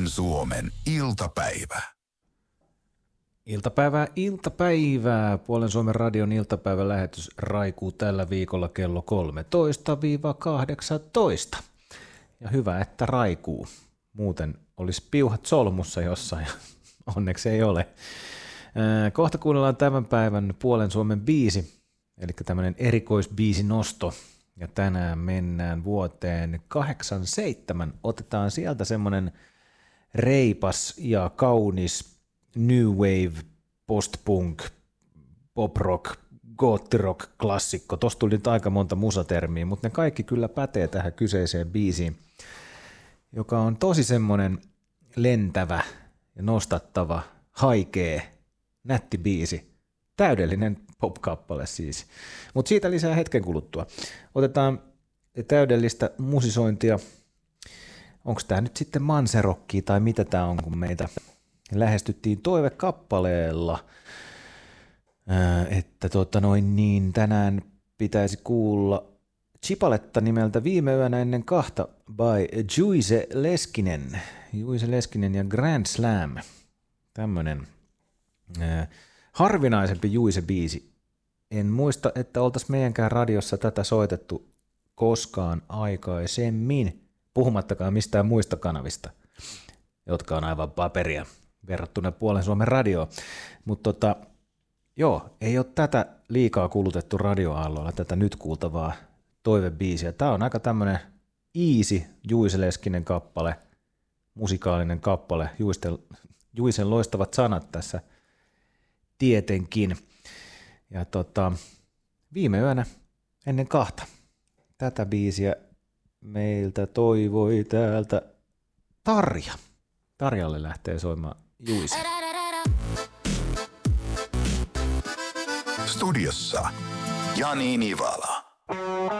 Puolen Suomen iltapäivä. Iltapäivää. Puolen Suomen radion iltapäivälähetys raikuu tällä viikolla kello 13-18. Ja hyvä, että raikuu. Muuten olisi piuhat solmussa jossain. Onneksi ei ole. Kohta kuunnellaan tämän päivän Puolen Suomen biisi, eli tämmöinen erikoisbiisinosto. Ja tänään mennään vuoteen 87. Otetaan sieltä semmoinen reipas ja kaunis new wave, post-punk, pop-rock, goottirock klassikko. Tuossa tuli nyt aika monta musatermiä, mutta ne kaikki kyllä pätee tähän kyseiseen biisiin, joka on tosi semmoinen lentävä ja nostattava, haikea, nätti biisi. Täydellinen pop-kappale siis. Mutta siitä lisää hetken kuluttua. Otetaan täydellistä musisointia. Onko tämä nyt sitten manserokkia tai mitä tämä on, kun meitä lähestyttiin toivekappaleella, että tänään pitäisi kuulla Chipaletta nimeltä Viime yönä ennen kahta by Juice Leskinen. Juice Leskinen ja Grand Slam. Tämmönen harvinaisempi Juice-biisi. En muista, että oltaisiin meidänkään radiossa tätä soitettu koskaan aikaisemmin, puhumattakaan mistään muista kanavista, jotka on aivan paperia verrattuna Puolen Suomen radioon. Mutta ei ole tätä liikaa kulutettu radioaalloilla, tätä nyt kuultavaa toivebiisiä. Tämä on aika tämmöinen easy Juice Leskinen kappale, musikaalinen kappale, Juicen loistavat sanat tässä tietenkin. Ja Viime yönä ennen kahta. Tätä biisiä meiltä toivoi täältä Tarja. Tarjalle lähtee soimaan Juice. Studiossa Jani Nivala.